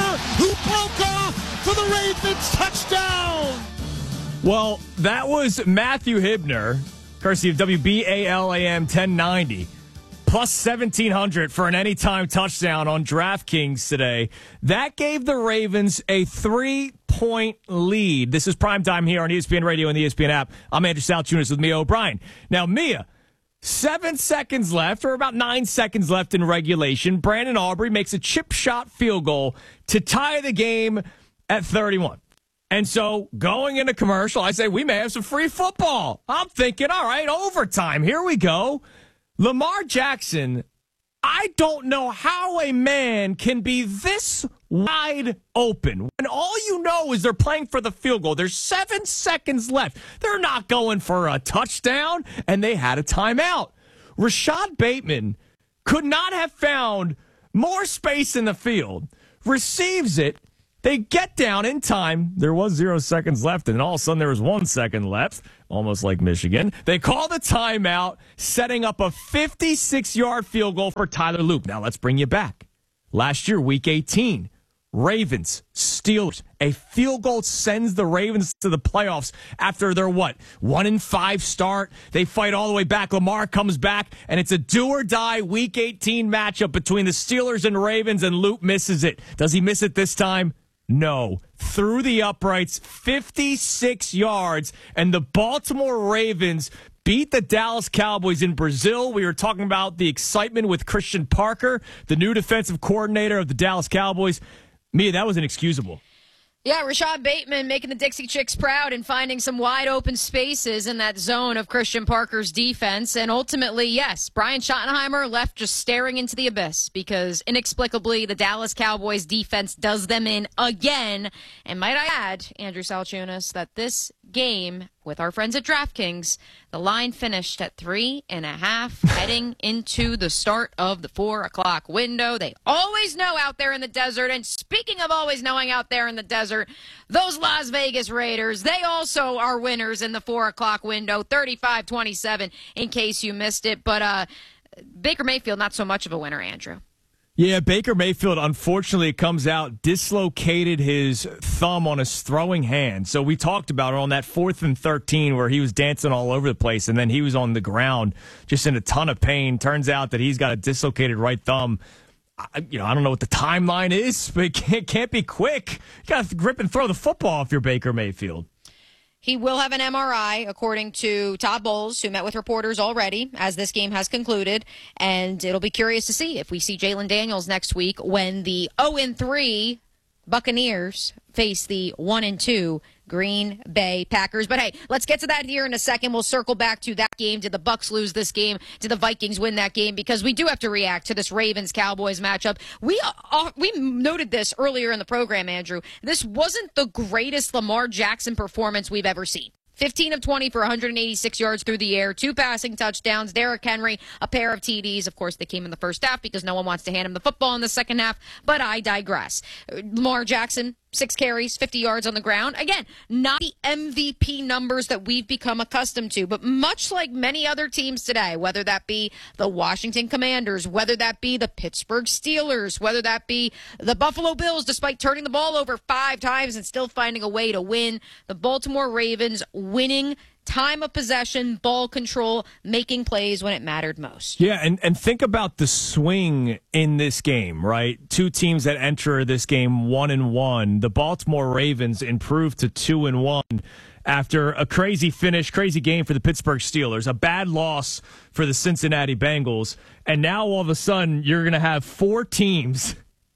who broke off for the Ravens touchdown. Well, that was Matthew Hibner, courtesy of WBALAM 1090, plus 1,700 for an anytime touchdown on DraftKings today. That gave the Ravens a 3-point lead. This is primetime here on ESPN Radio and the ESPN app. I'm Andrew Salchunas with Mia O'Brien. Now, Mia, 7 seconds left, or about 9 seconds left in regulation. Brandon Aubrey makes a chip shot field goal to tie the game at 31. And so going into commercial, I say we may have some free football. I'm thinking, all right, overtime. Here we go. Lamar Jackson, I don't know how a man can be this wide open when all you know is they're playing for the field goal. There's 7 seconds left. They're not going for a touchdown, and they had a timeout. Rashad Bateman could not have found more space in the field, receives it. They get down in time. There was 0 seconds left, and all of a sudden there was 1 second left, almost like Michigan. They call the timeout, setting up a 56-yard field goal for Tyler Loop. Now let's bring you back. Last year, Week 18, Ravens, Steelers. A field goal sends the Ravens to the playoffs after their, 1-5 start. They fight all the way back. Lamar comes back, and it's a do-or-die Week 18 matchup between the Steelers and Ravens, and Loop misses it. Does he miss it this time? No. Through the uprights, 56 yards, and the Baltimore Ravens beat the Dallas Cowboys in Brazil. We were talking about the excitement with Christian Parker, the new defensive coordinator of the Dallas Cowboys. Mia, that was inexcusable. Yeah, Rashad Bateman making the Dixie Chicks proud and finding some wide open spaces in that zone of Christian Parker's defense. And ultimately, yes, Brian Schottenheimer left just staring into the abyss because inexplicably the Dallas Cowboys defense does them in again. And might I add, Andrew Salchunas, that this game with our friends at DraftKings, the line finished at 3.5 heading into the start of the 4 o'clock window. They always know out there in the desert. And speaking of always knowing out there in the desert, those Las Vegas Raiders, they also are winners in the 4 o'clock window, 35-27 in case you missed it. But Baker Mayfield, not so much of a winner, Andrew. Yeah, Baker Mayfield, unfortunately, comes out, dislocated his thumb on his throwing hand. So we talked about it on that 4th and 13 where he was dancing all over the place, and then he was on the ground just in a ton of pain. Turns out that he's got a dislocated right thumb. I don't know what the timeline is, but it can't be quick. You got to grip and throw the football if you're Baker Mayfield. He will have an MRI, according to Todd Bowles, who met with reporters already as this game has concluded. And it'll be curious to see if we see Jalen Daniels next week when the 0-3 Buccaneers face the 1-2 Green Bay Packers. But hey, let's get to that here in a second. We'll circle back to that game. Did the Bucs lose this game? Did the Vikings win that game? Because we do have to react to this Ravens-Cowboys matchup. We noted this earlier in the program, Andrew. This wasn't the greatest Lamar Jackson performance we've ever seen. 15 of 20 for 186 yards through the air, 2 passing touchdowns, Derrick Henry, a pair of TDs. Of course, they came in the first half because no one wants to hand him the football in the second half, but I digress. Lamar Jackson, 6 carries, 50 yards on the ground. Again, not the MVP numbers that we've become accustomed to, but much like many other teams today, whether that be the Washington Commanders, whether that be the Pittsburgh Steelers, whether that be the Buffalo Bills, despite turning the ball over 5 times and still finding a way to win, the Baltimore Ravens winning time of possession, ball control, making plays when it mattered most. Yeah, and think about the swing in this game, right? 2 teams that enter this game 1-1. The Baltimore Ravens improved to 2-1 after a crazy game for the Pittsburgh Steelers, a bad loss for the Cincinnati Bengals, and now all of a sudden you're going to have 4 teams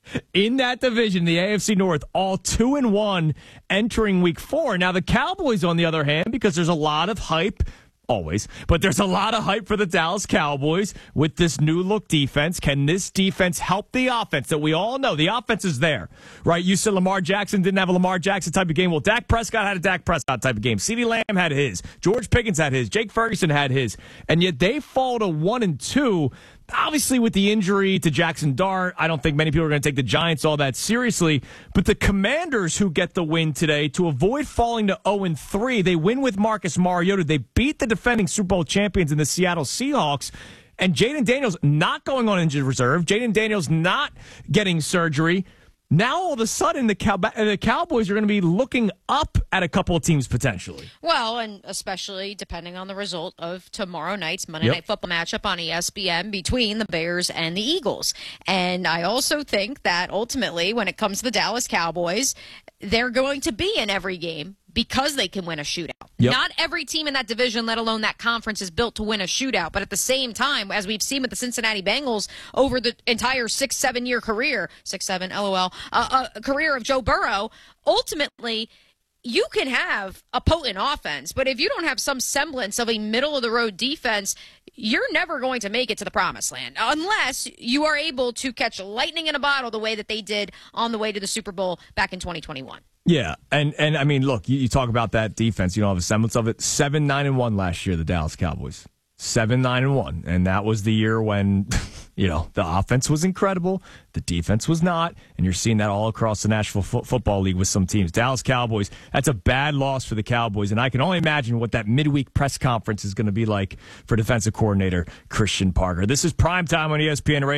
in that division, the AFC North, all 2-1 entering week 4. Now, the Cowboys, on the other hand, because there's a lot of hype, always, but there's a lot of hype for the Dallas Cowboys with this new look defense. Can this defense help the offense that we all know? The offense is there, right? You said Lamar Jackson didn't have a Lamar Jackson type of game. Well, Dak Prescott had a Dak Prescott type of game. CeeDee Lamb had his. George Pickens had his. Jake Ferguson had his. And yet they fall to 1-2. Obviously, with the injury to Jackson Dart, I don't think many people are going to take the Giants all that seriously. But the Commanders, who get the win today, to avoid falling to 0-3, they win with Marcus Mariota. They beat the defending Super Bowl champions in the Seattle Seahawks. And Jaden Daniels not going on injured reserve. Jaden Daniels not getting surgery. Now, all of a sudden, the Cowboys are going to be looking up at a couple of teams potentially. Well, and especially depending on the result of tomorrow night's Monday Night Football matchup on ESPN between the Bears and the Eagles. And I also think that ultimately, when it comes to the Dallas Cowboys, they're going to be in every game because they can win a shootout. Yep. Not every team in that division, let alone that conference, is built to win a shootout. But at the same time, as we've seen with the Cincinnati Bengals over the entire 6-7 year career, 6-7, LOL, career of Joe Burrow, ultimately, you can have a potent offense, but if you don't have some semblance of a middle-of-the-road defense, you're never going to make it to the promised land unless you are able to catch lightning in a bottle the way that they did on the way to the Super Bowl back in 2021. Yeah, and I mean, look, you talk about that defense. You don't have a semblance of it. 7-9-1 last year, the Dallas Cowboys. 7-9-1, and that was the year when, the offense was incredible, the defense was not, and you're seeing that all across the National Football League with some teams. Dallas Cowboys, that's a bad loss for the Cowboys, and I can only imagine what that midweek press conference is going to be like for defensive coordinator Christian Parker. This is Primetime on ESPN Radio.